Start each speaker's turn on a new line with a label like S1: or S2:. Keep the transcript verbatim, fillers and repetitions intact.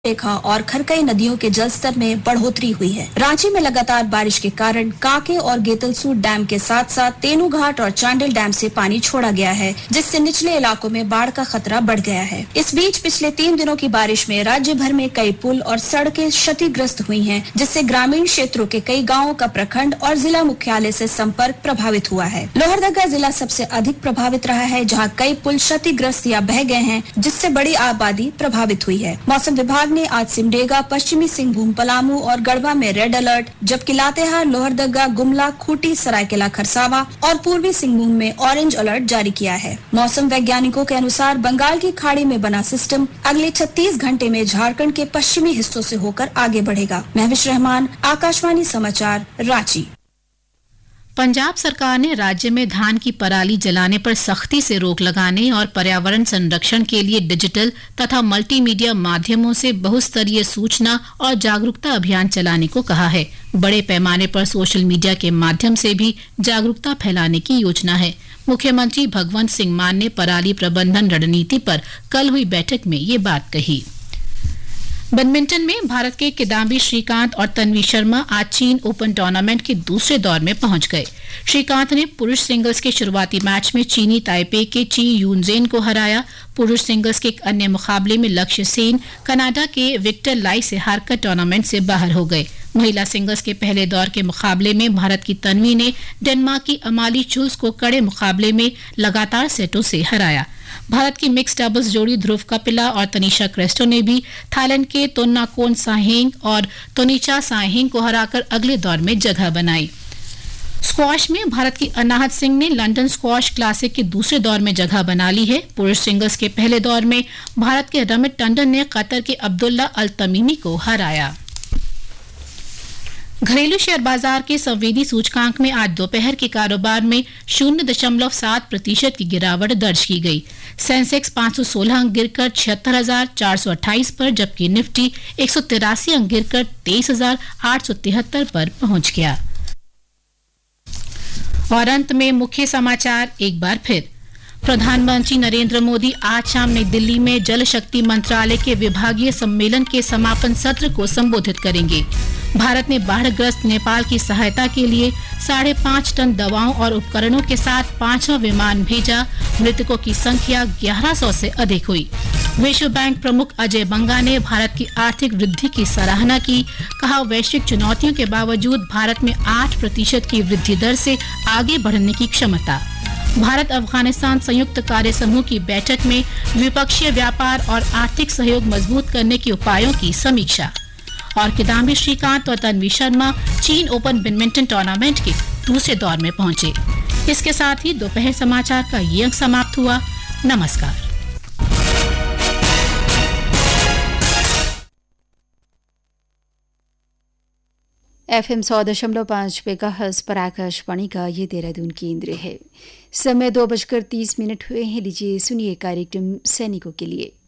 S1: रेखा और खरकई नदियों के जलस्तर में बढ़ोतरी हुई है। रांची में लगातार बारिश के कारण काके और गेतलसूर डैम के साथ साथ तेनू घाट और चांडिल डैम से पानी छोड़ा गया है, जिससे निचले इलाकों में बाढ़ का खतरा बढ़ गया है। इस बीच पिछले तीन दिनों की बारिश में राज्य भर में कई पुल और सड़कें क्षतिग्रस्त हुई हैं, जिससे ग्रामीण क्षेत्रों के कई गाँवों का प्रखंड और जिला मुख्यालय से संपर्क प्रभावित हुआ है। लोहरदगा जिला सबसे अधिक प्रभावित रहा है, जहाँ कई पुल क्षतिग्रस्त या बह गए हैं, जिससे बड़ी आबादी प्रभावित हुई है। मौसम विभाग ने आज सिमडेगा, पश्चिमी सिंहभूम, पलामू और गढ़वा में रेड अलर्ट, जबकि लातेहार, लोहरदगा, गुमला, खूंटी, सरायकेला खरसावा और पूर्वी सिंहभूम में ऑरेंज अलर्ट जारी किया है। मौसम वैज्ञानिकों के अनुसार बंगाल की खाड़ी में बना सिस्टम अगले छत्तीस घंटे में झारखंड के पश्चिमी हिस्सों से होकर आगे बढ़ेगा। महविश रहमान, आकाशवाणी समाचार, रांची।
S2: पंजाब सरकार ने राज्य में धान की पराली जलाने पर सख्ती से रोक लगाने और पर्यावरण संरक्षण के लिए डिजिटल तथा मल्टीमीडिया माध्यमों से बहुस्तरीय सूचना और जागरूकता अभियान चलाने को कहा है। बड़े पैमाने पर सोशल मीडिया के माध्यम से भी जागरूकता फैलाने की योजना है। मुख्यमंत्री भगवंत सिंह मान ने पराली प्रबंधन रणनीति पर कल हुई बैठक में ये बात कही। बैडमिंटन में भारत के किदाम्बी श्रीकांत और तन्वी शर्मा आज चीन ओपन टूर्नामेंट के दूसरे दौर में पहुंच गए। श्रीकांत ने पुरुष सिंगल्स के शुरुआती मैच में चीनी ताइपे के ची यूनजेन को हराया। पुरुष सिंगल्स के एक अन्य मुकाबले में लक्ष्य सेन कनाडा के विक्टर लाई से हारकर टूर्नामेंट से बाहर हो गए। महिला सिंगल्स के पहले दौर के मुकाबले में भारत की तन्वी ने डेनमार्क की अमाली चुल्स को कड़े मुकाबले में लगातार सेटों से हराया। भारत की मिक्स डबल्स जोड़ी ध्रुव कपिला और तनिषा क्रेस्टो ने भी थाईलैंड के तोन्नाकोन साहेंग और तोनीचा साहेंग को हराकर अगले दौर में जगह बनाई। स्क्वॉश में भारत की अनाहत सिंह ने लंदन स्क्वॉश क्लासिक के दूसरे दौर में जगह बना ली है। पुरुष सिंगल्स के पहले दौर में भारत के रमित टंडन ने कतर के अब्दुल्ला अल तमीमी को हराया। घरेलू शेयर बाजार के संवेदी सूचकांक में आज दोपहर के कारोबार में शून्य दशमलव सात प्रतिशत की गिरावट दर्ज की गई। सेंसेक्स पाँच सौ सोलह अंक गिरकर छिहत्तर हजार चार सौ अट्ठाईस पर, जबकि निफ्टी एक सौ तिरासी अंक गिरकर तेईस हजार आठ सौ तिहत्तर पर पहुंच गया। और अंत में मुख्य समाचार एक बार फिर। प्रधानमंत्री नरेंद्र मोदी आज शाम नई दिल्ली में जल शक्ति मंत्रालय के विभागीय सम्मेलन के समापन सत्र को संबोधित करेंगे। भारत ने बाढ़ग्रस्त नेपाल की सहायता के लिए साढ़े पाँच टन दवाओं और उपकरणों के साथ पांचवा विमान भेजा। मृतकों की संख्या ग्यारह सौ से अधिक हुई। विश्व बैंक प्रमुख अजय बंगा ने भारत की आर्थिक वृद्धि की सराहना की। कहा, वैश्विक चुनौतियों के बावजूद भारत में आठ प्रतिशत की वृद्धि दर से आगे बढ़ने की क्षमता। भारत अफगानिस्तान संयुक्त कार्य समूह की बैठक में द्विपक्षीय व्यापार और आर्थिक सहयोग मजबूत करने के उपायों की समीक्षा। और किदाम्बी श्रीकांत और तन्वी शर्मा चीन ओपन बैडमिंटन टूर्नामेंट के दूसरे दौर में पहुंचे। इसके साथ ही दोपहर समाचार का ये अंक समाप्त हुआ। नमस्कार।
S3: एफ एम सौ दशमलव पाँच मेगाहर्ट्ज पर आकाशवाणी का ये देहरादून केंद्र है। समय दो बजकर तीस मिनट हुए हैं। लीजिए सुनिए कार्यक्रम सैनिकों के लिए।